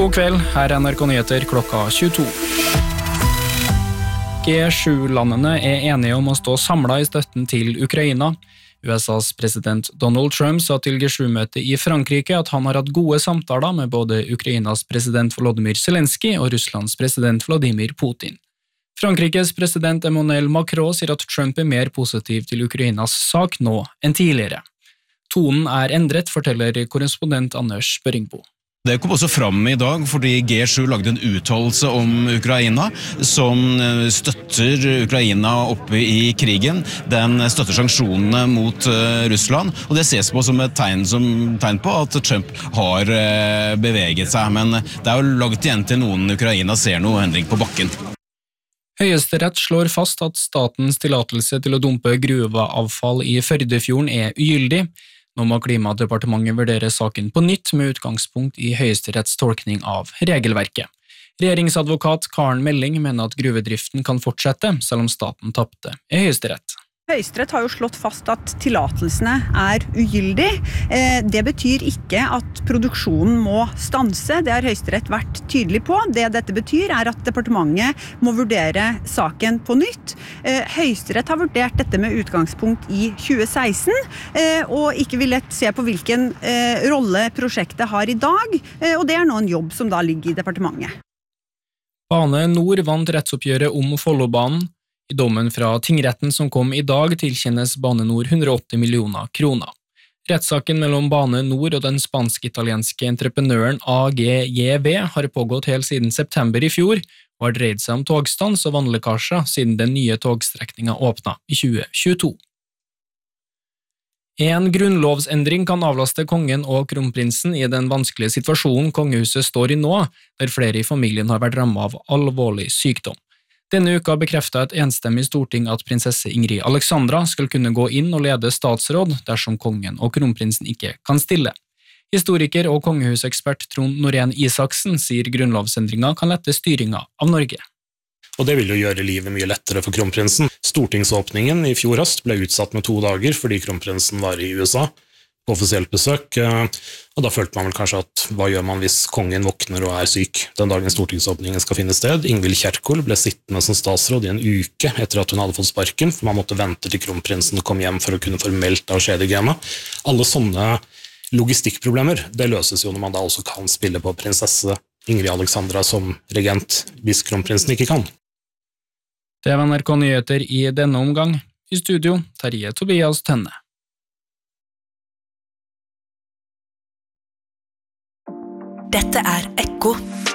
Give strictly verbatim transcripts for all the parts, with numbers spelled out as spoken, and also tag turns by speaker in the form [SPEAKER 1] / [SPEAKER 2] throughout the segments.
[SPEAKER 1] God kveld, her er N R K Nyheter klokka tjueto. G sju-landene er enige om å stå samlet i støtten til Ukraina. U S A's president Donald Trump sa til G sju-møtet i Frankrike at han har hatt gode samtaler med både Ukrainas president Volodymyr Zelensky og Russlands president Vladimir Putin. Frankrikes president Emmanuel Macron sier at Trump er mer positiv til Ukrainas sak nå enn tidligere. Tonen er endret, forteller korrespondent Anders Børingbo.
[SPEAKER 2] Det kom også fram i dag fordi G sju lagde en uttalelse om Ukraina som støtter Ukraina oppe i krigen. Den støtter sanksjonene mot Russland, og det ses på som et tegn, som, tegn på at Trump har beveget seg. Men det er jo laget igjen til noen Ukraina ser noe endring på bakken.
[SPEAKER 1] Høyesterett slår fast at statens tillatelse til å dumpe gruveavfall i Førdefjorden er ugyldig. Nå må Klimadepartementet vurdere saken på nytt med utgangspunkt i Høyesteretts tolkning av regelverket. Regjeringsadvokat Karen Melling mener at gruvedriften kan fortsette, selv om staten tappte i Høyesterett.
[SPEAKER 3] Høyesterett har jo slått fast at tillatelsene er ugyldig. Det betyr ikke at produksjonen må stanse. Det har Høyesterett vært tydelig på. Det dette betyr er at departementet må vurdere saken på nytt. Høyesterett har vurdert dette med utgangspunkt i tjue seksten, og ikke villet se på hvilken rolle prosjektet har i dag, og det er nå en jobb som da ligger i departementet.
[SPEAKER 1] Bane Nor vant rettsoppgjøret om Follobanen. I dommen fra tingretten som kom i dag tilkjennes Bane Nor hundre og åtti millioner kroner. Rettssaken mellom Bane Nor og den spansk-italienske entreprenøren A G J V har pågått helt siden september i fjor, og har dreid seg om togstans og vannlekkasjer siden den nye togstrekningen åpnet i tjue tjueto. En grunnlovsendring kan avlaste kongen og kronprinsen i den vanskelige situasjonen kongehuset står i nå, der flere i familien har vært rammet av alvorlig sykdom. Denne uka bekreftet et enstemmig storting at prinsesse Ingrid Alexandra skal kunne gå inn og lede statsråd dersom kongen og kronprinsen ikke kan stille. Historiker og kongehusekspert Trond Norén Isaksen sier grunnlovsendringen kan lette styringen av Norge.
[SPEAKER 4] Og det vil jo gjøre livet mye lettere for kronprinsen. Stortingsåpningen i fjor høst ble utsatt med to dager fordi kronprinsen var i U S A på offisielt besøk, og da følte man vel kanskje at hva gjør man hvis kongen våkner og er syk den dagen stortingsåpningen skal finne sted. Ingvild Kjerkol ble sittende som statsråd i en uke etter at hun hadde fått sparken, for man måtte vente til kronprinsen kom hjem for å kunne formelt avskjedige. Alle sånne logistikkproblemer, det løses jo når man da også kan spille på prinsesse Ingrid Alexandra som regent hvis kronprinsen ikke kan.
[SPEAKER 1] Det var N R K Nyheter i denne omgang. I studio, Terje Tobias Tønne.
[SPEAKER 5] Dette er Ekko.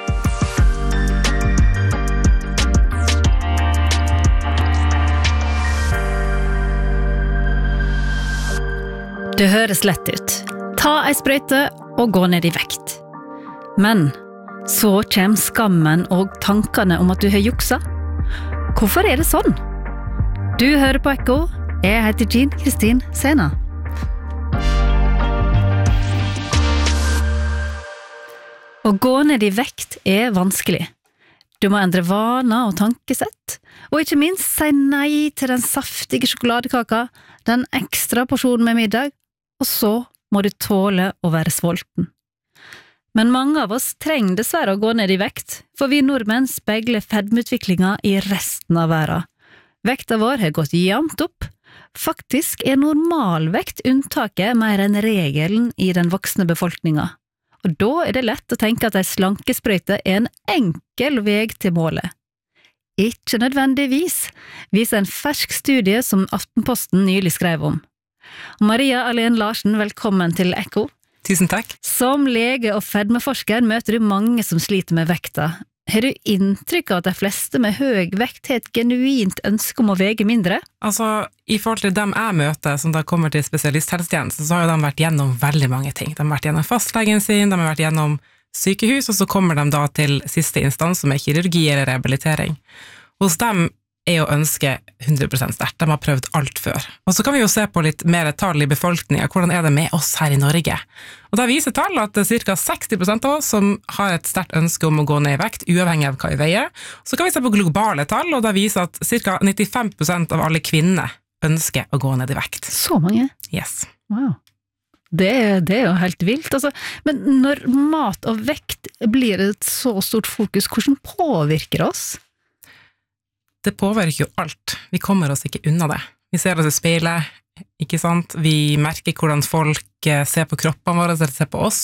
[SPEAKER 5] Det høres lett ut. Ta ei sprøyte og gå ned i vekt. Men så kommer skammen og tankene om at du har juksa. Hvorfor er det sånn? Du hører på Ekko. Jeg heter Jean Kristin Sena. Å gå ned i vekt er vanskelig. Du må endre vaner og tankesett, og ikke minst si nei til den saftige sjokoladekaka, den ekstra porsjonen med middag, og så må du tåle å være sulten. Men mange av oss trenger dessverre å gå ned i vekt, for vi nordmenn speiler fedmeutviklingen i resten av verden. Vekta vår har gått jevnt opp. Faktisk er normalvekt unntaket mer enn regelen i den voksne befolkningen. Og da er det lett å tenke at en slankesprøyte er en enkel vei til målet. Ikke nødvendigvis, viser en fersk studie som Aftenposten nylig skrev om. Maria Alén Larsen, velkommen til Ekko.
[SPEAKER 6] Tusen takk.
[SPEAKER 5] Som lege og fedmeforsker møter du mange som sliter med vekta. Har du inntrykk av at de fleste med høy vekt har et genuint ønske om å vege mindre?
[SPEAKER 6] Altså, i forhold til dem jeg møter, som da kommer til spesialisthelsetjenesten, så har jo de vært gjennom veldig mange ting. De har vært gjennom fastlegen sin, de har vært gjennom sykehus, og så kommer de da til siste instans, som er kirurgi eller rehabilitering. Hos dem er å ønske hundre prosent sterkt. De har prøvd alt før. Og så kan vi jo se på litt mer tall i befolkningen. Hvordan er det med oss her i Norge? Og da viser tall at det er ca. seksti prosent av oss som har et sterkt ønske om å gå ned i vekt, uavhengig av hva vi veier. Så kan vi se på globale tall, og da viser at ca. nittifem prosent av alle kvinner ønsker å gå ned i vekt.
[SPEAKER 5] Så mange?
[SPEAKER 6] Yes.
[SPEAKER 5] Wow. Det, det er jo helt vilt. Altså, men når mat og vekt blir det et så stort fokus? Hvordan påvirker det oss?
[SPEAKER 6] Det påvirker jo alt. Vi kommer oss ikke unna det. Vi ser oss i speilet, ikke sant? Vi merker hvordan folk ser på kroppene våre, eller ser på oss.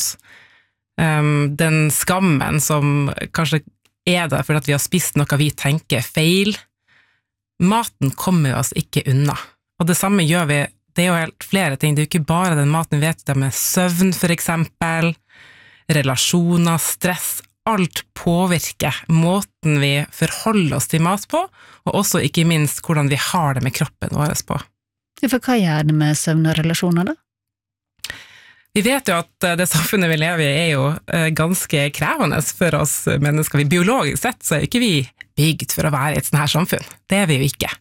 [SPEAKER 6] Um, den skammen som kanskje er der fordi at vi har spist noe vi tenker feil. Maten kommer oss ikke unna. Og det samme gjør vi, det er jo helt flere ting. Det er jo ikke bare den maten vi vet, det med søvn for eksempel, relasjoner, stress, alt påvirker måten vi forholder oss til mat på, og også ikke minst hvordan vi har det med kroppen vår på.
[SPEAKER 5] For hva gjør det med søvn og relasjoner da?
[SPEAKER 6] Vi vet jo at det samfunnet vi lever i er jo ganske krevende for oss mennesker. Vi biologisk sett så er ikke vi bygd for å være i et sånt her samfunn. Det er vi jo ikke.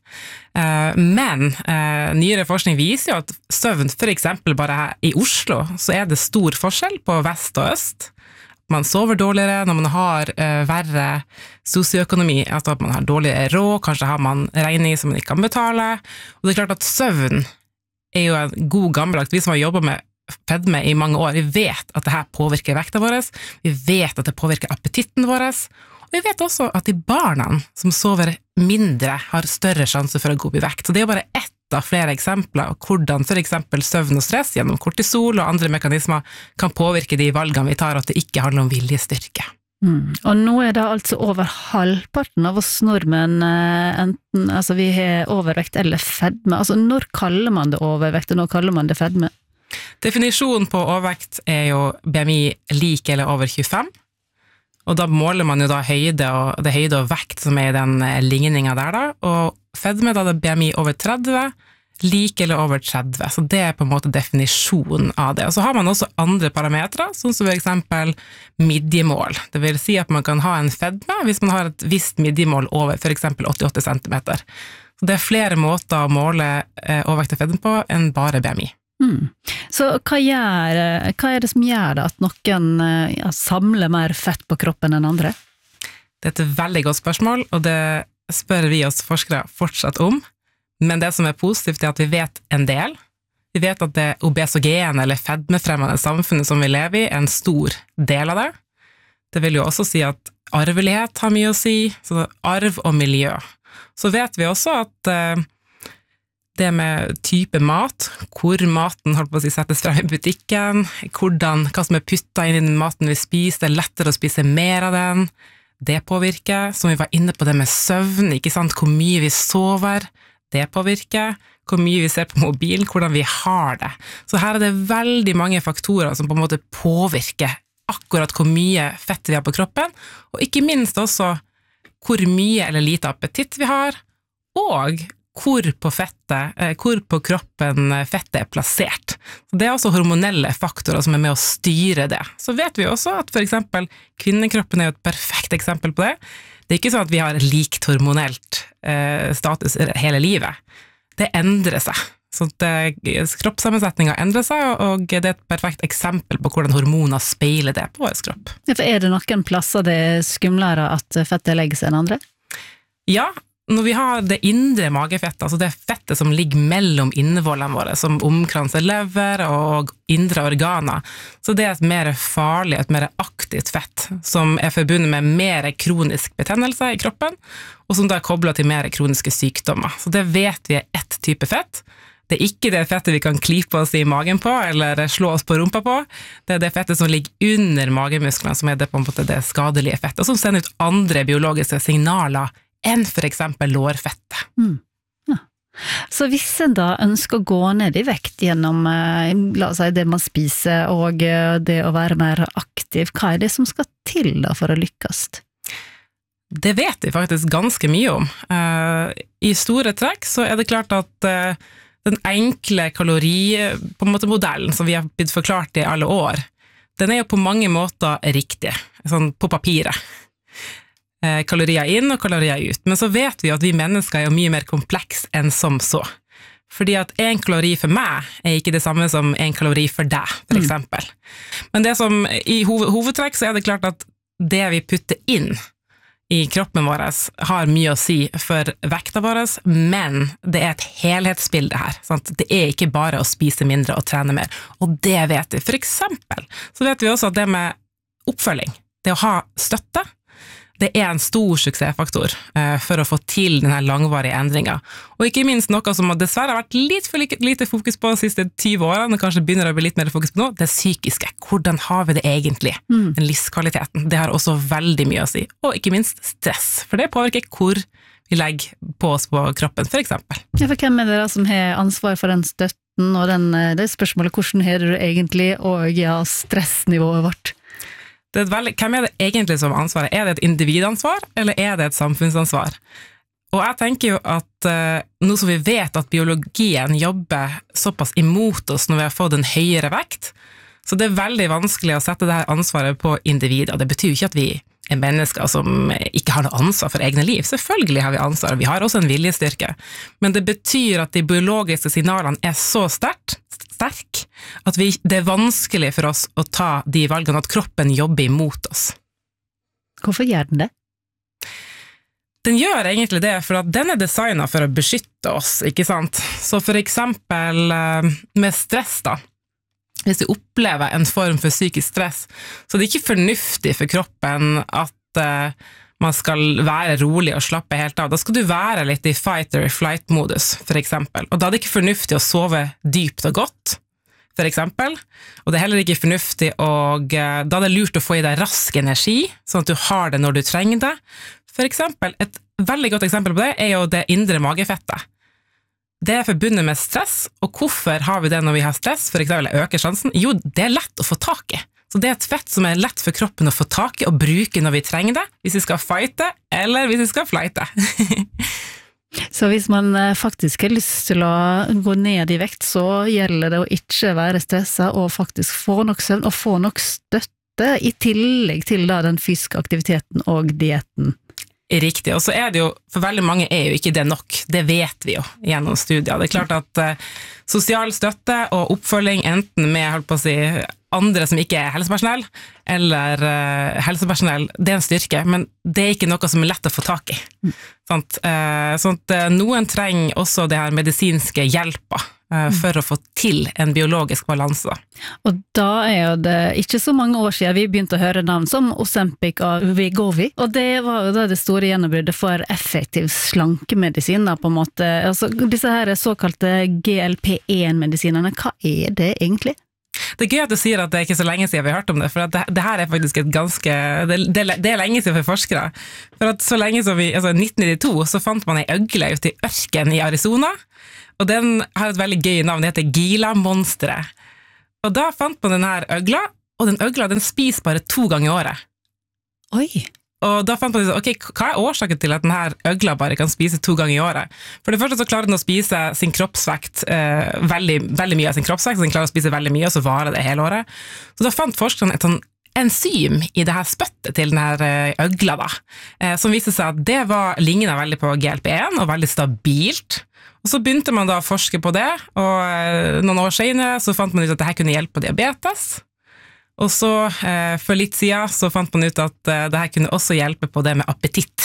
[SPEAKER 6] Men nyere forskning viser jo at søvn, for eksempel bare her i Oslo, så er det stor forskjell på vest og øst. Man sover dårligere når man har verre sosioøkonomi, altså at man har dårligere råd, kanskje har man regninger som man ikke kan betale. Og det er klart at søvn er jo en god gammelagt, vi som har jobbet med fedme i mange år, vi vet at det her påvirker vekta vår, vi vet at det påvirker appetitten vår, og vi vet også at de barna som sover mindre har større sjanse for å gå opp i vekt. Så det er jo bare ett av flere eksempler på hvordan for eksempel søvn og stress gjennom kortisol og andre mekanismer kan påvirke de valgene vi tar, at det ikke handler om viljestyrke.
[SPEAKER 5] Mm. Og nå er det altså over halvparten av oss nordmenn enten, altså vi har overvekt eller fedme. Altså når kaller man det overvekt, og når kaller man det fedme?
[SPEAKER 6] Definisjonen på overvekt er jo B M I lik eller over tjuefem, og da måler man jo da høyde og, det høyde og vekt som er i den ligningen der da, og fedme da det er B M I over tretti, lik eller over tretti, så det er på en måte definisjonen av det. Og så har man også andre parametre, sånn som for eksempel midjemål. Det vil si at man kan ha en fedme hvis man har et visst midjemål over for eksempel åttiåtte centimeter. Så det er flere måter å måle overvekt og fedme på enn bare B M I.
[SPEAKER 5] Mm. Så hva, gjør, hva er det som gjør det at noen ja, samler mer fett på kroppen enn andre?
[SPEAKER 6] Det er et veldig godt spørsmål, og det spør vi oss forskere fortsatt om. Men det som er positivt er at vi vet en del. Vi vet at det obesogen eller fedmefremmende samfunnet som vi lever i er en stor del av det. Det vil jo også si at arvelighet har mye å si, så arv og miljø. Så vet vi også at det med type mat, hvor maten holdt på å si, settes frem i butikken, hvordan, hva som er puttet inn i den maten vi spiser, det er lettere å spise mer av den, det påvirker, som vi var inne på det med søvn, ikke sant, hvor mye vi sover, det påvirker, hvor mye vi ser på mobilen, hvordan vi har det. Så her er det veldig mange faktorer som på en måte påvirker akkurat hvor mye fett vi har på kroppen, og ikke minst også hvor mye eller lite appetitt vi har, og hvor på fettet, hvor på kroppen fettet er plassert. Så det er også hormonelle faktorer som er med å styre det. Så vet vi også at for eksempel kvinnekroppen er jo et perfekt eksempel på det. Det er ikke sånn at vi har likt hormonelt eh, status hele livet. Det endrer seg. Så det, kroppssammensetningen endrer seg, og det er et perfekt eksempel på hvordan hormoner speiler det på vår kropp.
[SPEAKER 5] Ja, for er det noen plasser det er skumlere at fettet legger seg enn andre?
[SPEAKER 6] Ja, når vi har det indre magefettet, altså det fettet som ligger mellom innevollene våre, som omkranser lever og indre organer, så det er et mer farlig, et mer aktivt fett, som er forbundet med mer kronisk betennelse i kroppen, og som da er koblet til mer kroniske sykdommer. Så det vet vi er ett type fett. Det er ikke det fettet vi kan klipe oss i magen på, eller slå oss på rumpa på. Det er det fettet som ligger under magemusklene, som er det, på en måte, det skadelige fettet, og som sender ut andre biologiske signaler enn for eksempel lårfettet.
[SPEAKER 5] Mm. Ja. Så hvis en da ønsker å gå ned i vekt gjennom la oss si, det man spiser og det å være mer aktiv, hva er det som skal til da for å lykkes?
[SPEAKER 6] Det vet vi faktisk ganske mye om. I store trekk så er det klart at den enkle kalori på en måte modellen som vi har blitt forklart i alle år, den er jo på mange måter riktig, sånn på papiret. Kalorier inn og kalorier ut. Men så vet vi at vi mennesker er jo mye mer kompleks enn som så. Fordi at en kalori for meg er ikke det samme som en kalori for deg, for eksempel. Mm. Men det som i hoved, hovedtrekk så er det klart at det vi putter inn i kroppen vår har mye å si for vekta vår, men det er et helhetsbilde her. Sant? Det er ikke bare å spise mindre og trene mer. Og det vet vi. For eksempel så vet vi også at det med oppfølging, det å ha støtte, det er en stor suksessfaktor eh, for å få til denne langvarige endringen. Og ikke minst noe som dessverre har vært litt for lite fokus på de siste tyve årene, og kanskje begynner å bli litt mer fokus på nå, det psykiske. Hvordan har vi det egentlig? Mm. Den livskvaliteten. Det har også veldig mye å si. Og ikke minst stress, for det påvirker hvor vi legger på oss på kroppen, for eksempel.
[SPEAKER 5] Ja, for hvem er det da som har ansvar for den støtten, og den, det spørsmålet, hvordan har du egentlig, og ja, stressnivået vårt?
[SPEAKER 6] Det er veldig, hvem er det egentlig som ansvaret? Er det et individansvar, eller er det et samfunnsansvar? Og jeg tenker jo at uh, nå som vi vet at biologien jobber såpass imot oss når vi har fått en høyere vekt, så det er veldig vanskelig å sette det her ansvaret på individer. Det betyr jo ikke at vi er mennesker som ikke har noe ansvar for egne liv. Selvfølgelig har vi ansvar, vi har også en viljestyrke. Men det betyr at de biologiske signalene er så sterkt, sterk, at vi, det er vanskelig for oss å ta de valgene, at kroppen jobber imot oss.
[SPEAKER 5] Hvorfor gjør den det?
[SPEAKER 6] Den gjør egentlig det, for at den er designet for å beskytte oss, ikke sant? Så for eksempel med stress da, hvis vi opplever en form for psykisk stress, så det er ikke fornuftig for kroppen at uh, man skal være rolig og slappe helt av. Da skal du være litt i fight or flight-modus, for eksempel. Og da er det ikke fornuftig å sove dypt og godt, for eksempel. Og det er heller ikke fornuftig, og da er det lurt å få i deg rask energi, sånn at du har det når du trenger det. For eksempel, et veldig godt eksempel på det er jo det indre magefettet. Det er forbundet med stress, og hvorfor har vi det når vi har stress? For eksempel, øker sjansen? Jo, det er lett å få tak i. Så det er et fett som er lett for kroppen å få tak i og bruke når vi trenger det, hvis vi skal fighte, eller hvis vi skal flighte.
[SPEAKER 5] Så hvis man faktisk har lyst til å gå ned i vekt, så gjelder det å ikke være stresset og faktisk få nok søvn og få nok støtte i tillegg til da den fysiske aktiviteten og dietten.
[SPEAKER 6] Riktig, og så er det jo, for veldig mange er jo ikke det nok, det vet vi jo gjennom studier. Det er klart at uh, sosial støtte og oppfølging, enten med, holdt på å si, andre som ikke er helsepersonell, eller uh, helsepersonell, det er en styrke, men det er ikke noe som er lett å få tak i. Mm. Sånn, uh, sånn at uh, noen trenger også det her medisinske hjelpa uh, mm. for å få til en biologisk balanse.
[SPEAKER 5] Og da er jo det ikke så mange år siden vi begynte å høre navn som Ozempic og Wegovy, og det var jo da det store gjennombruddet for effektiv slankemedisin, da, på en måte. Altså, disse her såkalte G L P one medisinene, hva er det egentlig?
[SPEAKER 6] Det er gøy at du sier at det er ikke så lenge siden vi har hørt om det, for at det, det her er faktisk et ganske, det, det, det er lenge siden for forskere. For at så lenge som vi, altså nitten nittito, så fant man en øgle ute i ørken i Arizona, og den har et veldig gøy navn, det heter Gila-monsteret. Og da fant man den her øgla, og den øgla den spiser bare to ganger i året.
[SPEAKER 5] Oi!
[SPEAKER 6] Og da fant man ut, ok, hva er årsaken til at denne øgla bare kan spise to ganger i året? For det første så klarer den å spise sin kroppsvekt, eh, veldig, veldig mye av sin kroppsvekt, så den klarer å spise veldig mye, og så varer det hele året. Så da fant forskerne et sånn enzym i det her spøttet til denne øgla da, eh, som viste seg at det var lignet veldig på G L P one, og veldig stabilt. Og så begynte man da å forske på det, og eh, noen år senere så fant man ut at dette kunne hjelpe på diabetes. Og så, eh, for litt siden, så fant man ut at eh, dette kunne også hjelpe på det med appetitt.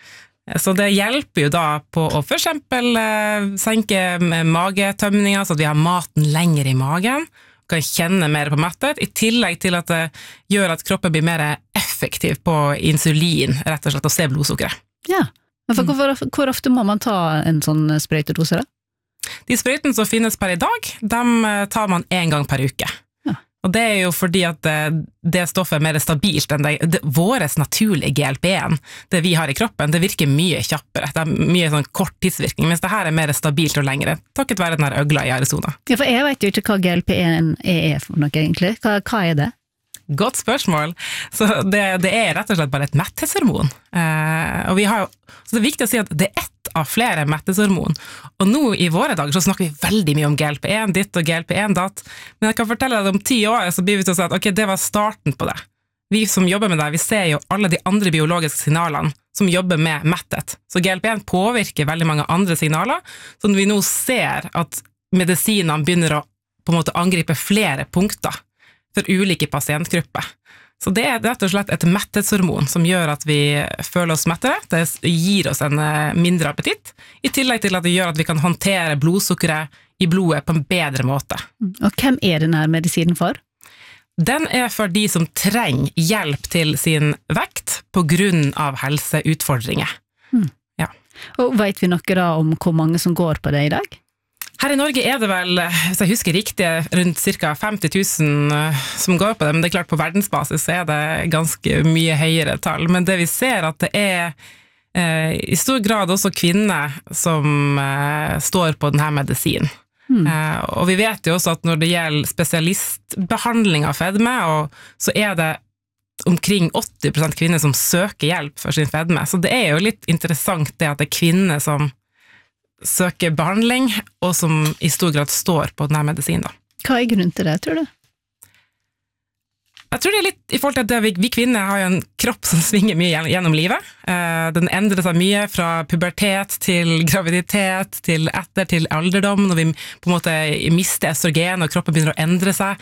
[SPEAKER 6] Så det hjelper jo da på å for eksempel eh, senke magetømninger, så at vi har maten lenger i magen, kan kjenne mer på metthet, i tillegg til at det gjør at kroppen blir mer effektiv på insulin, rett og slett, og se blodsukkeret.
[SPEAKER 5] Ja, men for hvor, hvor ofte må man ta en sånn sprøytedose da?
[SPEAKER 6] De sprøytene som finnes per i dag, dem tar man en gang per uke. Og det er jo fordi at det, det stoffet er mer stabilt enn det, det våres naturlige G L P one, det vi har i kroppen, det virker mye kjappere, det er mye sånn kort tidsvirkning, mens det her er mer stabilt og lengre, takket være den her øgla i Arizona.
[SPEAKER 5] Ja, for jeg vet jo ikke hva G L P one er for noe egentlig, hva, hva er det?
[SPEAKER 6] Godt spørsmål. Så det, det er rett og slett bare et metthetshormon. Eh, og vi har jo, så det er viktig å si at det er ett av flere metthetshormon. Og nå i våre dager så snakker vi veldig mye om G L P one ditt og G L P one datt. Men jeg kan fortelle deg at om ti år så blir vi til å si at ok, det var starten på det. Vi som jobber med det, vi ser jo alle de andre biologiske signalene som jobber med metthet. Så G L P one påvirker veldig mange andre signaler, så når vi nå ser at medisinene begynner å på en måte angripe flere punkter for ulike pasientgrupper. Så det er rett og slett et metthetshormon som gjør at vi føler oss mettere, det gir oss en mindre appetitt, i tillegg til at det gjør at vi kan håndtere blodsukkeret i blodet på en bedre måte.
[SPEAKER 5] Og hvem er denne medisinen for?
[SPEAKER 6] Den er for de som trenger hjelp til sin vekt på grunn av helseutfordringer.
[SPEAKER 5] Mm.
[SPEAKER 6] Ja.
[SPEAKER 5] Og vet vi noe da om hvor mange som går på det i dag?
[SPEAKER 6] Her i Norge er det vel, hvis jeg husker riktig, rundt ca. femti tusen som går på det, men det er klart på verdensbasis så er det ganske mye høyere tall. Men det vi ser at det er eh, i stor grad også kvinner som eh, står på denne medisinen. Mm. Eh, og vi vet jo også at når det gjelder spesialistbehandling av fedme, og så er det omkring åtti prosent kvinner som søker hjelp for sin fedme. Så det er jo litt interessant det at det er kvinner som søker behandling, og som i stor grad står på denne medisinen. Da.
[SPEAKER 5] Hva er grunnen til det, tror du?
[SPEAKER 6] Jeg tror det er litt i forhold til at vi, vi kvinner har jo en kropp som svinger mye gjennom livet. Eh, den endrer seg mye fra pubertet til graviditet, til etter til alderdom, når vi på en måte mister østrogen og kroppen begynner å endre seg.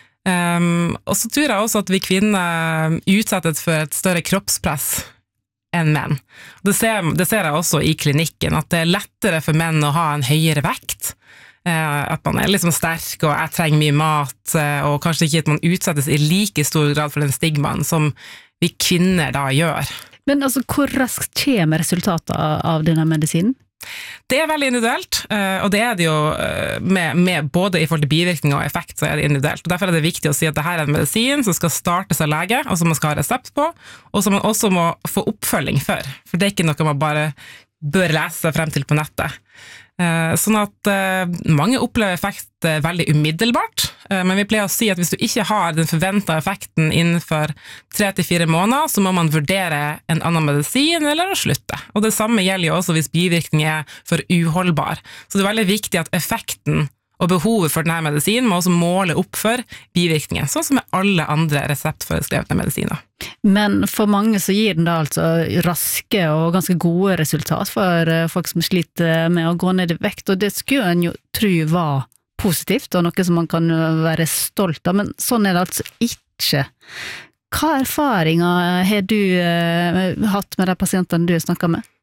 [SPEAKER 6] Um, og så tror jeg også at vi kvinner utsettes for et større kroppspress enn menn. Det ser, det ser jeg også i klinikken, at det er lettere for menn å ha en høyere vekt, eh, at man er liksom sterk og jeg trenger mye mat, eh, og kanskje ikke at man utsettes i like stor grad for den stigmaen som vi kvinner da gjør.
[SPEAKER 5] Men altså, hvor raskt kommer resultatet av denne medisinen?
[SPEAKER 6] Det er veldig individuelt, og det er det jo med, med både i forhold til bivirkning og effekt, så er det individuelt. Og derfor er det viktig å si at dette er en medisin som skal startes av lege, og som man skal ha resept på, og som man også må få oppfølging for. For det er ikke noe man bare bør lese frem til på nettet. Sånn at mange opplever effekt veldig umiddelbart, men vi pleier å si at hvis du ikke har den forventede effekten innenfor tre til fire måneder, så må man vurdere en annen medisin eller å slutte. Og det samme gjelder jo også hvis bivirkningen er for uholdbar. Så det er veldig viktig at effekten og behovet for denne medisinen må også måle opp for bivirkningen, sånn som med alle andre reseptforeskrevne medisiner.
[SPEAKER 5] Men for mange så gir den da altså raske og ganske gode resultat for folk som sliter med å gå ned i vekt, og det skulle en jo tro var positivt, og noe som man kan være stolt av, men sånn er det altså ikke. Hva erfaringer har du eh, hatt med de pasientene du har snakket med?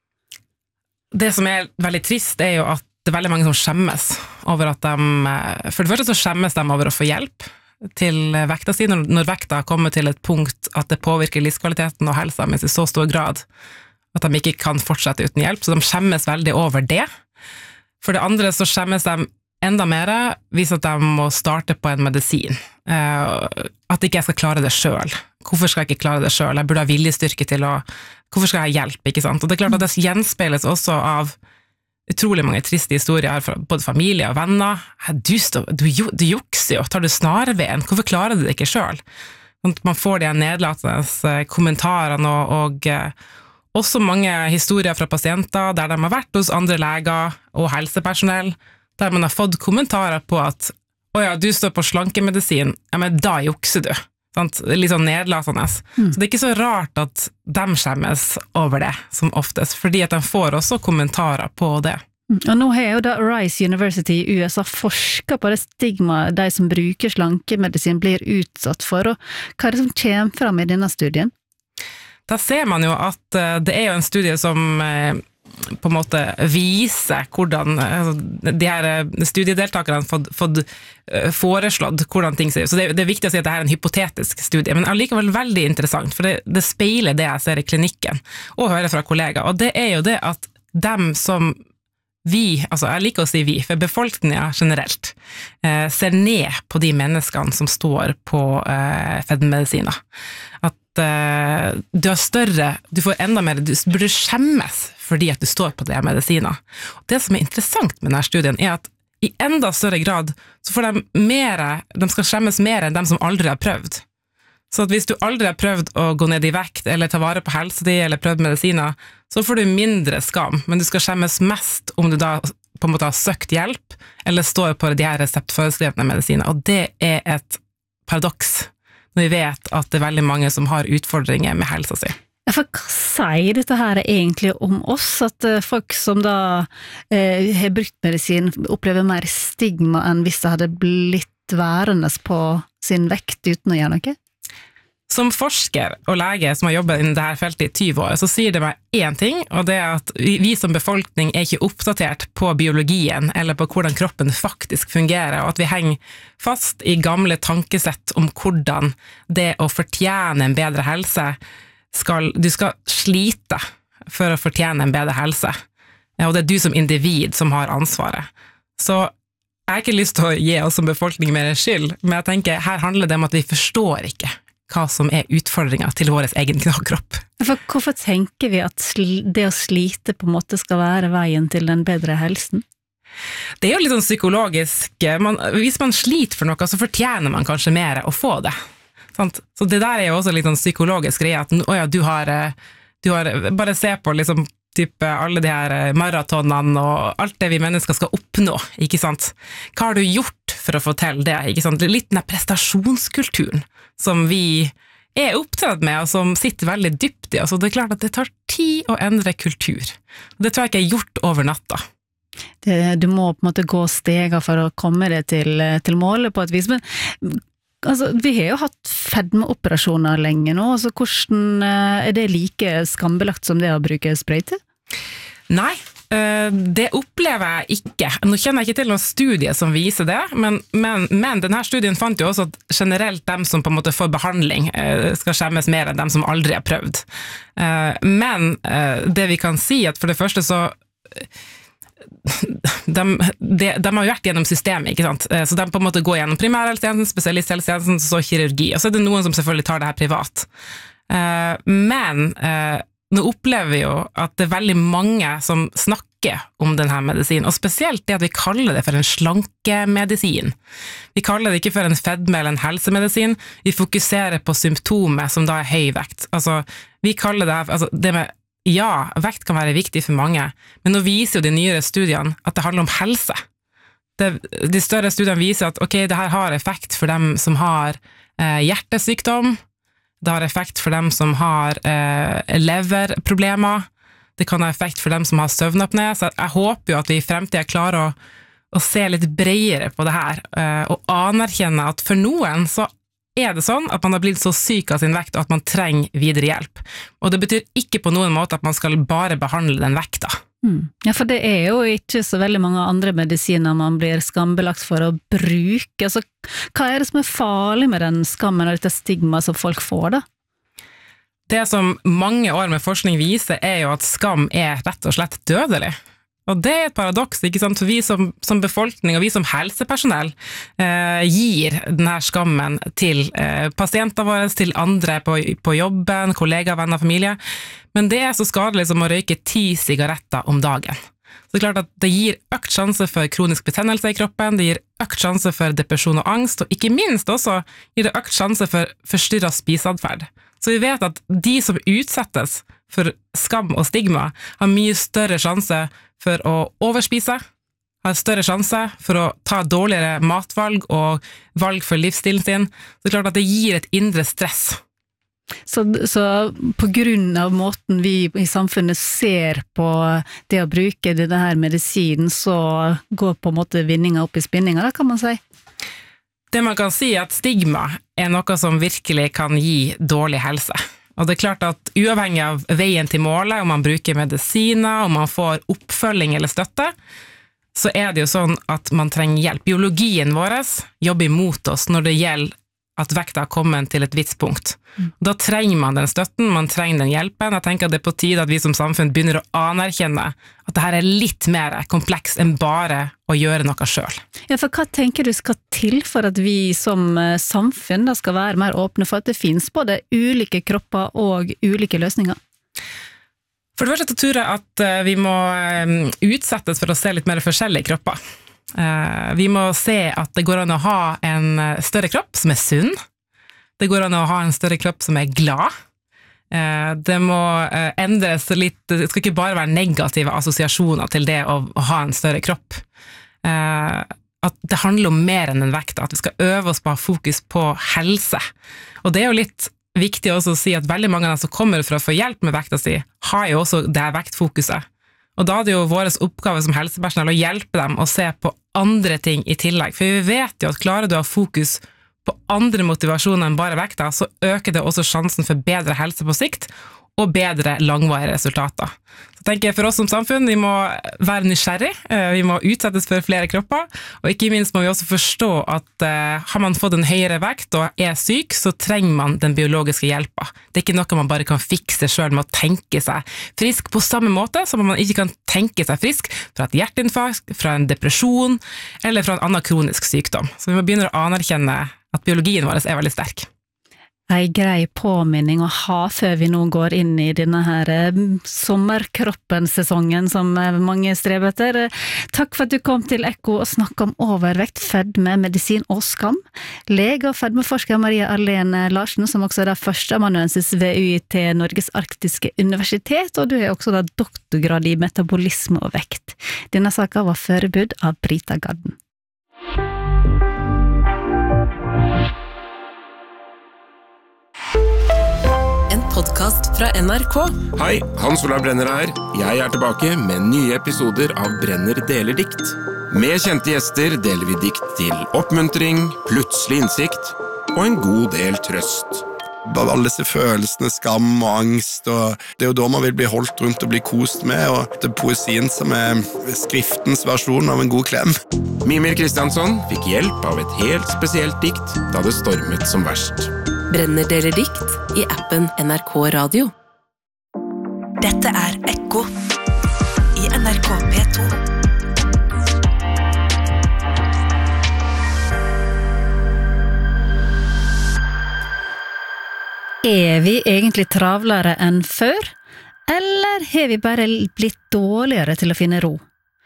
[SPEAKER 6] Det som er veldig trist er jo at det er veldig mange som skjemmes over at de, for det første så skjemmes de over å få hjelp til vekta si, når, når vekta kommer til et punkt at det påvirker livskvaliteten og helsa deres i så stor grad at de ikke kan fortsette uten hjelp, så de skjemmes veldig over det. For det andre så skjemmes de enda mer hvis at de må starte på en medisin. At ikke jeg skal klare det selv. Hvorfor skal jeg ikke klare det selv? Jeg burde ha viljestyrke til å, hvorfor skal jeg ha hjelp, ikke sant? Og det er klart at det gjenspeiles også av utrolig mange triste historier fra både familie og venner. Du, stå, du, du jukser jo, tar du snarveien? Hvorfor klarer du det ikke selv? Man får de nedlatende kommentarene og, og også mange historier fra pasienter der de har vært hos andre leger og helsepersonell, der man har fått kommentarer på at «Åja, du står på slankemedisin, ja, men da jukser du». Litt sånn nedlatende. Mm. Så det er ikke så rart at de skjemmes over det, som oftest, fordi at de får også kommentarer på det.
[SPEAKER 5] Og nå har jo da Rice University i U S A forsket på det stigma de som bruker slankemedisin blir utsatt for, og hva er det som kommer fram i denne studien?
[SPEAKER 6] Da ser man jo at det er jo en studie som på en måte viser hvordan de her studiedeltakerne har fått, fått foreslått hvordan ting ser ut. Så det, det er viktig å si at dette er en hypotetisk studie, men allikevel veldig interessant, for det, det speiler det jeg ser i klinikken, og hører fra kollegaer, og det er jo det at dem som vi, altså jeg liker å si vi, for befolkningen generelt, eh, ser ned på de menneskene som står på eh, fedmemedisiner. At eh, du har større, du får enda mer, du burde skjemmes fordi at du står på de medisiner. Og det som er interessant med denne studien er at i enda større grad så får de mer, de skal skjemmes mer enn dem som aldri har prøvd. Så at hvis du aldri har prøvd å gå ned i vekt, eller ta vare på helsa di, eller prøvd medisiner, så får du mindre skam, men du skal skjemmes mest om du da på en måte har søkt hjelp, eller står på de her reseptforeskrevne medisiner, og det er et paradoks, når vi vet at det er veldig mange som har utfordringer med helsa si.
[SPEAKER 5] Ja, for hva sier dette her egentlig om oss, at folk som da eh, har brukt medisin opplever mer stigma enn hvis det hadde blitt værende på sin vekt uten å gjøre noe?
[SPEAKER 6] Som forsker og lege som har jobbet innen dette feltet i tyve år, så sier det meg én ting, og det er at vi, vi som befolkning er ikke oppdatert på biologien eller på hvordan kroppen faktisk fungerer, og at vi henger fast i gamle tankesett om hvordan det å fortjene en bedre helse skal, du skal slite for å fortjene en bedre helse. Og det er du som individ som har ansvaret. Så jeg har ikke lyst til å gi oss som befolkning mer skyld, men jeg tenker her handler det om at vi forstår ikke hva som er utfordringer til vår egen kropp.
[SPEAKER 5] For hvorfor tenker vi at det å slite på en måte skal være veien til den bedre helsen?
[SPEAKER 6] Det er jo litt sånn psykologisk. Man, hvis man sliter for noe, så fortjener man kanskje mer å få det. Sant? Så det der er jo også litt sånn psykologisk greie, at å ja, du har, du har bare se på liksom type alle de her maratonene og alt det vi mennesker skal oppnå, ikke sant? Hva har du gjort for å få til det, ikke sant? Litt den prestasjonskulturen som vi er opptatt med, og som sitter veldig dypt i oss, og det er klart at det tar tid å endre kultur. Det tror jeg ikke er gjort over natta.
[SPEAKER 5] Det, du må på en måte gå steger for å komme det til, til målet på et vis, men altså, vi har jo hatt fedmeoperasjoner lenge nå, så hvordan er det like skambelagt som det å bruke sprøyte?
[SPEAKER 6] Nei, det opplever jeg ikke. Nå kjenner jeg ikke til noen studie som viser det, men, men, men denne studien fant jo også at generelt dem som på en måte får behandling skal skjemmes mer enn dem som aldri har prøvd. Men det vi kan si at for det første så De, de, de har vært gjennom systemet, ikke sant? Så de på en måte går gjennom primærhelsetjenesten, spesialisthelsetjenesten, så kirurgi, og så er det noen som selvfølgelig tar det her privat. Men nå opplever vi jo at det er veldig mange som snakker om denne medisinen, og spesielt det at vi kaller det for en slankemedisin. Vi kaller det ikke for en fedme eller en helsemedisin, vi fokuserer på symptomet som da er høy vekt. Altså, vi kaller det, altså, det med ja, vekt kan være viktig for mange, men nå viser jo de nyere studiene at det handler om helse. Det, de større studiene viser at ok, det her har effekt for dem som har eh, hjertesykdom, det har effekt for dem som har eh, leverproblemer, det kan ha effekt for dem som har søvnapné, så jeg håper jo at vi i fremtiden klarer å, å se litt bredere på det her, eh, og anerkjenne at for noen så er det sånn at man har blitt så syk av sin vekt og at man trenger videre hjelp. Og det betyr ikke på noen måte at man skal bare behandle den vekta.
[SPEAKER 5] Mm. Ja, for det er jo ikke så veldig mange andre medisiner man blir skambelagt for å bruke. Altså, hva er det som er farlig med den skammen og dette stigmaet som folk får da?
[SPEAKER 6] Det som mange år med forskning viser er jo at skam er rett og slett dødelig. Og det er et paradoks, ikke sant? For vi som, som befolkning og vi som helsepersonell eh, gir denne skammen til eh, pasienter våre, til andre på, på jobben, kollegaer, venner, familie. Men det er så skadelig som å røyke ti sigaretter om dagen. Så det er klart at det gir økt sjanse for kronisk betennelse i kroppen, det gir økt sjanse for depresjon og angst, og ikke minst også gir det økt sjanse for forstyrret spiseadferd. Så vi vet at de som utsettes for skam og stigma har mye større sjanse for å overspise, har større sjanse for å ta dårligere matvalg og valg for livsstilen sin. Så det er klart at det gir et indre stress.
[SPEAKER 5] Så, så på grunn av måten vi i samfunnet ser på det å bruke denne her medisinen, så går på en måte vinninga opp i spinninga, da kan man si?
[SPEAKER 6] Det man kan si er at stigma er noe som virkelig kan gi dårlig helse. Og det er klart at uavhengig av veien til målet, om man bruker medisiner, om man får oppfølging eller støtte, så er det jo sånn at man trenger hjelp. Biologien vår jobber imot oss når det gjelder at vekta har kommet til et visst punkt. Da trenger man den støtten, man trenger den hjelpen. Jeg tenker at det er på tide at vi som samfunn begynner å anerkjenne at dette er litt mer komplekst enn bare å gjøre noe selv.
[SPEAKER 5] Ja, for hva tenker du skal til for at vi som samfunn da skal være mer åpne for at det finnes både ulike kropper og ulike løsninger?
[SPEAKER 6] For det første tror jeg at vi må utsettes for å se litt mer forskjellige kropper. Vi må se at det går an å ha en større kropp som er sunn. Det går an å ha en større kropp som er glad. Det må endres litt, det skal ikke bare være negative assosiasjoner til det å ha en større kropp. At det handler om mer enn en vekt, at vi skal øve oss på å ha fokus på helse. Og det er jo litt viktig også å si at veldig mange av dem som kommer for å få hjelp med vekta si, har jo også det vektfokuset. Og da er det jo vår oppgave som helsepersonell å hjelpe dem å se på andre ting i tillegg. For vi vet jo at klarer du å ha fokus på andre motivasjoner enn bare vekta, så øker det også sjansen for bedre helse på sikt, og bedre langvarige resultater. Så tenker jeg for oss som samfunn, vi må være nysgjerrig, vi må utsettes for flere kropper, og ikke minst må vi også forstå at uh, har man fått en høyere vekt og er syk, så trenger man den biologiske hjelpa. Det er ikke noe man bare kan fikse selv med å tenke seg frisk på samme måte som man ikke kan tenke seg frisk fra et hjerteinfarkt, fra en depresjon eller fra en annen kronisk sykdom. Så vi må begynne å anerkjenne at biologien vår er veldig sterk.
[SPEAKER 5] En grei påminning å ha før vi nå går inn i denne her sommerkroppen-sesongen som mange strever etter. Takk for at du kom til Ekko og snakket om overvekt, fedme, medisin og skam. Lege og fedmeforsker Maria Arlene Larsen, som også er da førsteamanuensis ved U I T Norges Arktiske Universitet, og du er også da doktorgrad i metabolisme og vekt. Denne saken var forberedt av Brita Garden.
[SPEAKER 7] Podcast fra N R K.
[SPEAKER 8] Hei, Hans Olav Brenner her. Jeg er tilbake med nye episoder av Brenner deler dikt. Med kjente gjester deler vi dikt til oppmuntring, plutselig innsikt og en god del trøst.
[SPEAKER 9] Alle disse følelsene, skam og angst, og det er jo da man vil bli holdt rundt og bli kost med, og det er poesien som er skriftens versjon av en god klem.
[SPEAKER 8] Mimir Kristiansson fikk hjelp av et helt spesielt dikt da det stormet som verst.
[SPEAKER 7] Brenner deler dikt i appen N R K Radio.
[SPEAKER 10] Dette er Ekko i N R K P to.
[SPEAKER 5] Er vi egentlig travlere enn før, eller har vi bare blitt dårligere til å finne ro?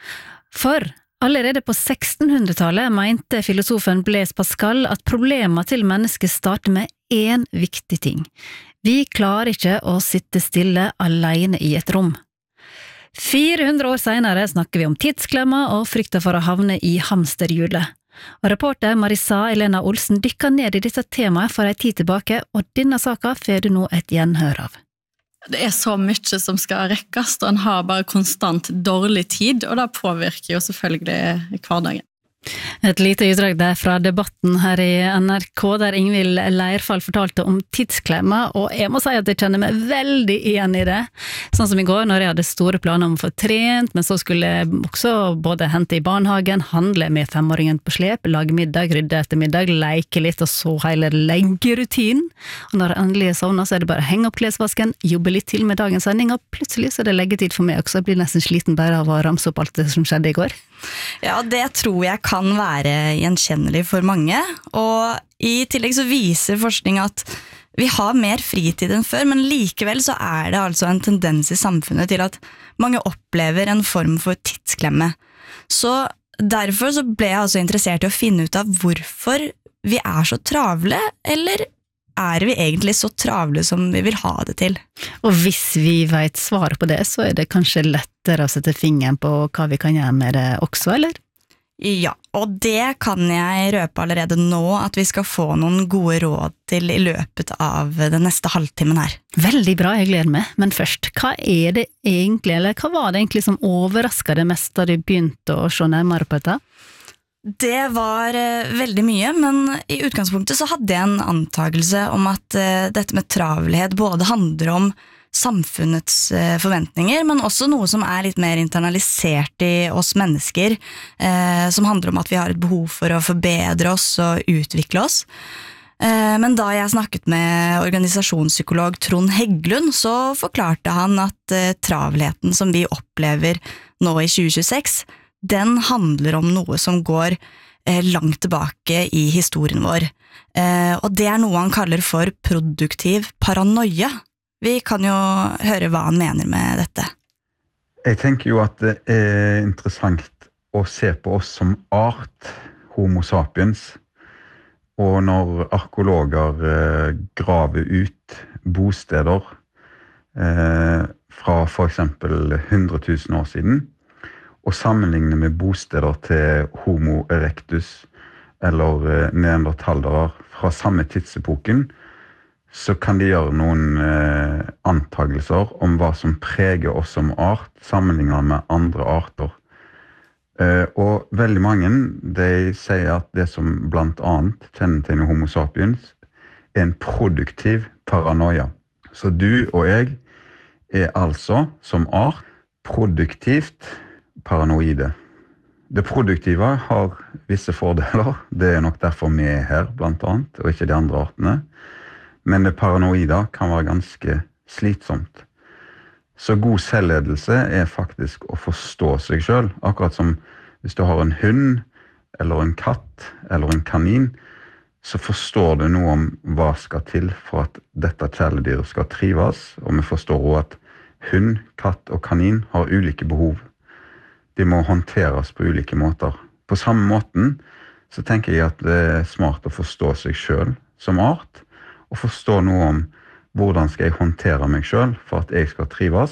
[SPEAKER 5] For allerede på sekstenhundretallet mente filosofen Blaise Pascal at problemet til mennesket starter med en viktig ting. Vi klarer ikke å sitte stille alene i et rom. fire hundre år senere snakker vi om tidsklemmer og frykter for å havne i hamsterhjulet. Og reporter Marisa Elena Olsen dykker ned i dette temaet for en tid tilbake, og denne saken får du nå et gjenhør av.
[SPEAKER 11] Det er så mye som skal rekkes, og en har bare konstant dårlig tid, og det påvirker jo selvfølgelig hverdagen.
[SPEAKER 5] Et lite utdrag der fra debatten her i N R K, der Ingvild Leirfall fortalte om tidsklemmer, og jeg må si at jeg kjenner meg veldig igjen i det. Sånn som i går, når jeg hadde store planer om å få trent, men så skulle jeg også både hente i barnehagen, handle med femåringen på slep, lage middag, rydde etter middag, leke litt, og så hele leggerutinen. Og når jeg endelig er sovnet, så er det bare å henge opp klesvasken, jobbe litt til med dagens sending, og plutselig så er det leggetid for meg også. Jeg blir nesten sliten bare av å ramse opp alt det som skjedde i går.
[SPEAKER 12] Ja, det tror jeg kan være gjenkjennelig for mange, og i tillegg så viser forskning at vi har mer fritid enn før, men likevel så er det altså en tendens i samfunnet til at mange opplever en form for tidsklemme. Så derfor så ble jeg altså interessert i å finne ut av hvorfor vi er så travle, eller er vi egentlig så travle som vi vil ha det til?
[SPEAKER 5] Og hvis vi vet svaret på det, så er det kanskje lettere å sette fingeren på hva vi kan gjøre med det også, eller?
[SPEAKER 12] Ja, og det kan jeg røpe allerede nå at vi skal få noen gode råd til i løpet av den neste halvtimen her.
[SPEAKER 5] Veldig bra, jeg gleder meg. Men først, hva er det egentlig, eller hva var det egentlig som overrasket deg mest da du begynte å se nærmere på dette?
[SPEAKER 12] Det var uh, veldig mye, men i utgangspunktet så hadde jeg en antagelse om at uh, dette med travelhet både handler om samfunnets uh, forventninger, men også noe som er litt mer internalisert i oss mennesker, uh, som handler om at vi har et behov for å forbedre oss og utvikle oss. Uh, men da jeg snakket med organisasjonspsykolog Trond Hegglund, så forklarte han at uh, travelheten som vi opplever nå i tjue tjueseks, den handler om noe som går eh, langt tilbake i historien vår. Eh, og det er noe han kaller for produktiv paranoia. Vi kan jo høre hva han mener med dette.
[SPEAKER 13] Jeg tenker jo at det er interessant å se på oss som art, homo sapiens, og når arkeologer eh, graver ut bosteder eh, fra for eksempel hundre tusen år siden, og sammenligne med bosteder til Homo erectus eller neandertalere fra samme tidsepoken, så kan de gjøre noen eh, antagelser om hva som preger oss som art, sammenlignet med andre arter. Og veldig mange, de sier at det som blant annet kjennetegner Homo sapiens, er en produktiv paranoia. Så du og jeg er altså, som art, produktivt paranoide. Det produktive har visse fordeler, det er nok derfor vi er her blant annet, og ikke de andre artene. Men det paranoide kan være ganske slitsomt. Så god selvledelse er faktisk å forstå seg selv, akkurat som hvis du har en hund, eller en katt, eller en kanin, så forstår du noe om hva skal til for at dette kjæledyret skal trives, og vi forstår også at hund, katt og kanin har ulike behov. De må håndteres på ulike måter. På samme måten så tenker jeg at det er smart å forstå seg selv som art, og forstå noe om hvordan skal jeg håndtere meg selv for at jeg skal trives,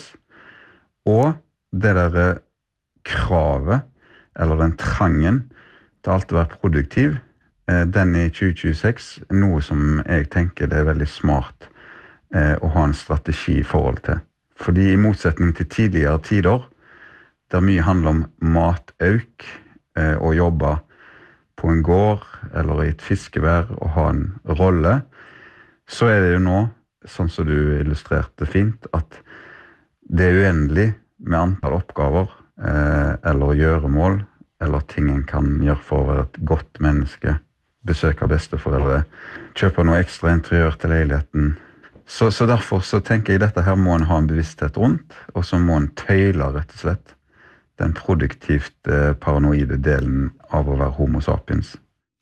[SPEAKER 13] og det der kravet, eller den trangen til alltid å være produktiv, den er i tjue tjueseks noe som jeg tenker det er veldig smart å ha en strategi i forhold til. Fordi i motsetning til tidligere tider, der mye handler om matauk, å jobbe på en gård eller i et fiskevær og ha en rolle, så er det jo nå, sånn som du illustrerte fint, at det er uendelig med antall oppgaver, eh, eller gjøremål, eller ting en kan gjøre for å være et godt menneske, besøke besteforeldre, kjøpe noe ekstra interiør til leiligheten. Så, så derfor så tenker jeg dette her må en ha en bevissthet rundt, og så må en tøyle rett og slett den produktivt eh, paranoide delen av å være homo sapiens.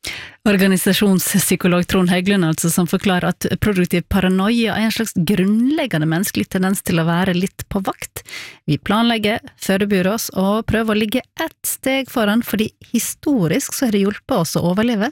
[SPEAKER 5] Organisasjonspsykolog Trond Heggelund altså, som forklarer at produktiv paranoia er en slags grunnleggende menneskelig tendens til å være litt på vakt. Vi planlegger, forbereder oss og prøver å ligge ett steg foran, fordi historisk så har det hjulpet oss å overleve.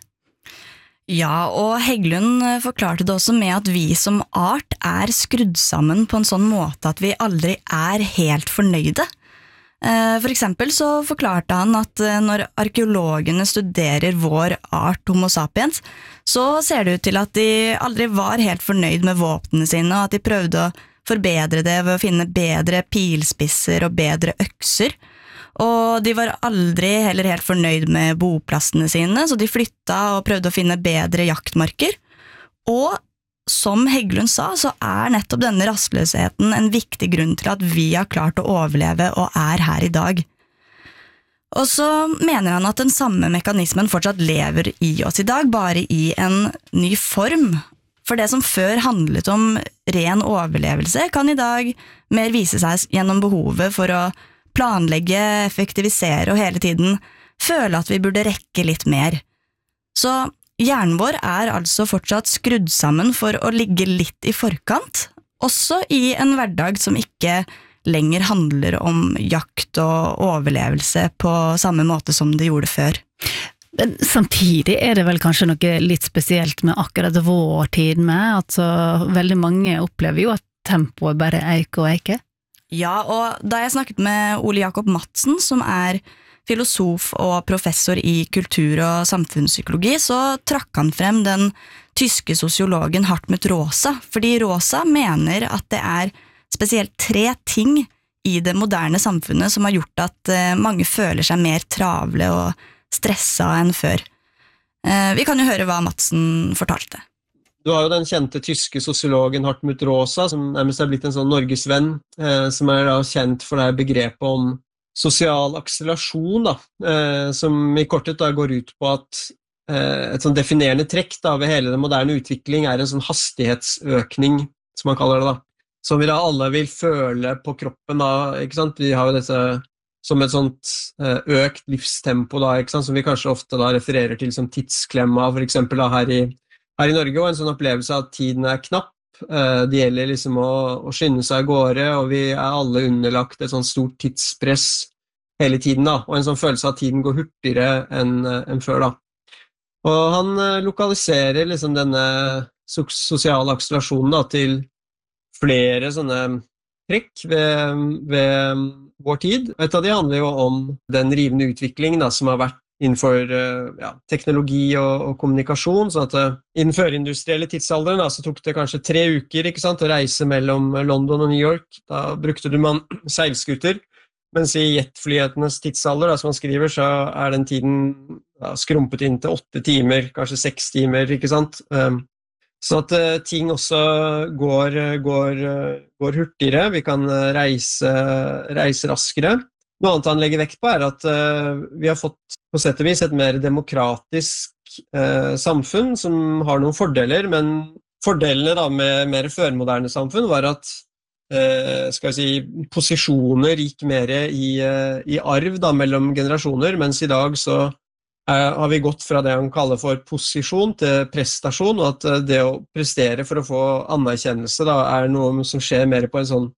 [SPEAKER 12] Ja, og Heggelund forklarte det også med at vi som art er skrudd sammen på en sånn måte at vi aldri er helt fornøyde. For eksempel så forklarte han at når arkeologene studerer vår art Homo sapiens, så ser det ut til at de aldri var helt fornøyd med våpnene sine, og at de prøvde å forbedre det ved å finne bedre pilspisser og bedre økser. Og de var aldri heller helt fornøyd med boplassene sine, så de flytta og prøvde å finne bedre jaktmarker. Og som Heggelund sa, så er nettopp denne rastløsheten en viktig grunn til at vi har klart å overleve og er her i dag. Og så mener han at den samme mekanismen fortsatt lever i oss i dag, bare i en ny form. For det som før handlet om ren overlevelse, kan i dag mer vise seg gjennom behovet for å planlegge, effektivisere og hele tiden føle at vi burde rekke litt mer. Så hjernen vår er altså fortsatt skrudd sammen for å ligge litt i forkant, også i en hverdag som ikke lenger handler om jakt og overlevelse på samme måte som det gjorde før.
[SPEAKER 5] Men samtidig er det vel kanskje noe litt spesielt med akkurat vår tid med, altså veldig mange opplever jo at tempoet bare eiker og eiker.
[SPEAKER 12] Ja, og da jeg snakket med Ole Jakob Madsen, som er filosof og professor i kultur- og samfunnspsykologi, så trakk han frem den tyske sosiologen Hartmut Rosa, fordi Rosa mener at det er spesielt tre ting i det moderne samfunnet som har gjort at mange føler seg mer travle og stressa enn før. Vi kan jo høre hva Madsen fortalte.
[SPEAKER 14] Du har jo den kjente tyske sosiologen Hartmut Rosa, som nærmest er blitt en sånn norgesvenn, som er da kjent for det begrepet om sosial akselerasjon, da, eh, som i kortet da går ut på at eh, et sånn definerende trekk da, ved hele den moderne utvikling er en sånn hastighetsøkning, som man kaller det da, som vi da alle vil føle på kroppen da, ikke sant? Vi har jo dette som et sånt eh, økt livstempo da, ikke sant? Som vi kanskje ofte da refererer til som tidsklemma, for eksempel da her i, her i Norge, og en sånn opplevelse av at tiden er knapp. Det gjelder liksom å, å skynde seg av gårde, og vi er alle underlagt et sånt stort tidspress hele tiden da, og en sånn følelse av at tiden går hurtigere enn, enn før da. Og han lokaliserer liksom denne sosiale akselerasjonen da, til flere sånne trekk ved, ved vår tid. Et av de handler jo om den rivende utvikling da, som har vært innenfor ja, teknologi og, og kommunikasjon, så at uh, innen førindustrielle tidsalderen da, så tok det kanskje tre uker ikke sant, å reise mellom London og New York. Da brukte du man seilskuter, Mens i jetflyhetenes tidsalder, da, som han skriver, så er den tiden ja, skrumpet inn til åtte timer, kanskje seks timer, ikke sant? Um, så at uh, ting også går, går, går hurtigere, vi kan reise, reise raskere. Noe annet han legger vekt på er at uh, vi har fått på sett og vis et mer demokratisk uh, samfunn som har noen fordeler, men fordelene da, med mer førmoderne samfunn var at uh, skal jeg si, posisjoner gikk mer i, uh, i arv da, mellom generasjoner, mens i dag så uh, har vi gått fra det han kaller for posisjon til prestasjon, og at uh, det å prestere for å få anerkjennelse da, er noe som skjer mer på en sånn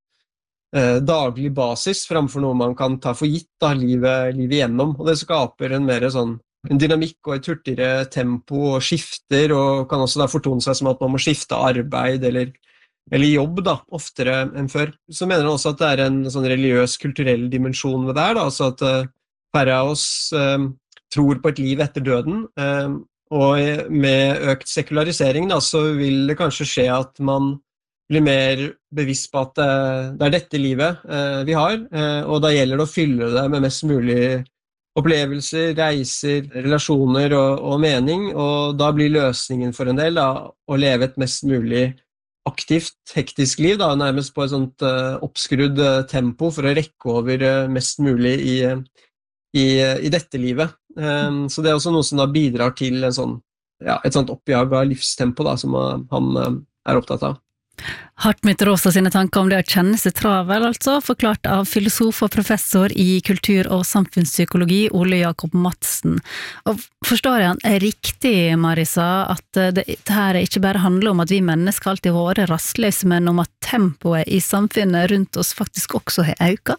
[SPEAKER 14] daglig basis, framfor noe man kan ta for gitt da, livet, livet igjennom. Og det skaper en mer sånn en dynamikk og et hurtigere tempo og skifter, og kan også da fortone seg som at man må skifte arbeid eller, eller jobb da, oftere enn før. Så mener han også at det er en sånn religiøs, kulturell dimensjon ved det her, da, altså at uh, færre av oss uh, tror på et liv etter døden, uh, og med økt sekularisering da, så vil det kanskje skje at man blir mer bevisst på at det er dette livet eh, vi har, eh, og da gjelder det å fylle det med mest mulig opplevelser, reiser, relasjoner og, og mening, og da blir løsningen for en del da, å leve et mest mulig aktivt, hektisk liv, da, nærmest på et sånt eh, oppskrudd eh, tempo for å rekke over eh, mest mulig i, i, i dette livet. Eh, så det er også noe som da bidrar til en sånn, ja, et sånt oppjag av livstempo da, som uh, han uh, er opptatt av.
[SPEAKER 5] Hartmut Rosa sine tanker om det å kjenne seg travel, altså, forklart av filosof og professor i kultur- og samfunnspsykologi Ole Jakob Madsen. Og forstår jeg han er riktig, Marisa, at det, det her ikke bare handler om at vi mennesker alltid har vært rastløse, men om at tempoet i samfunnet rundt oss faktisk også har økt?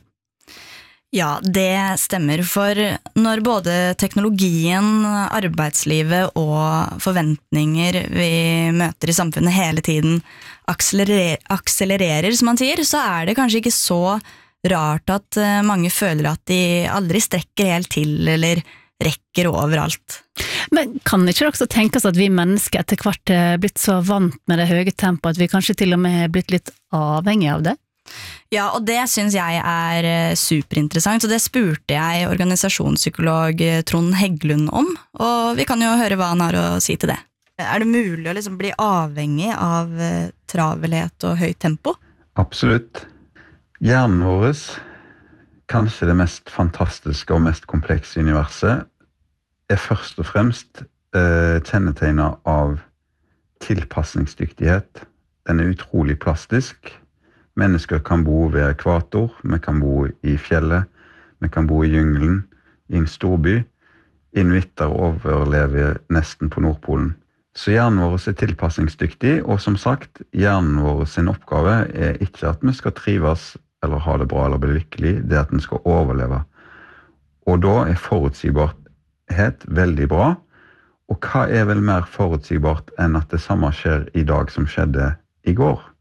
[SPEAKER 12] Ja, det stemmer, for når både teknologien, arbeidslivet og forventninger vi møter i samfunnet hele tiden akselerer, akselererer, som man sier, så er det kanskje ikke så rart at mange føler at de aldri strekker helt til, eller rekker overalt.
[SPEAKER 5] Men kan ikke det også tenkes at vi mennesker etter hvert er blitt så vant med det høye tempoet, at vi kanskje til og med er blitt litt avhengig av det?
[SPEAKER 12] Ja, og det synes jeg er superinteressant, så det spurte jeg organisasjonspsykolog Trond Heggelund om, og vi kan jo høre hva han har å si til det. Er det mulig å liksom bli avhengig av travelhet og høyt tempo?
[SPEAKER 13] Absolutt. Hjernen vår, kanskje det mest fantastiske og mest komplekse universet, er først og fremst eh, kjennetegnet av tilpassningsdyktighet. Den er utrolig plastisk. Mennesker kan bo ved ekvator, vi kan bo i fjellet, vi kan bo i jungelen, i en storby. Inuitter overlever nesten på Nordpolen. Så hjernen vår er tilpassningsdyktig, og som sagt, hjernen vår sin oppgave er ikke at vi skal trives eller ha det bra eller bli lykkelig, det er at den skal overleve. Og da er forutsigbarhet veldig bra, og hva er vel mer forutsigbart enn at det samme skjer i dag som skjedde i går?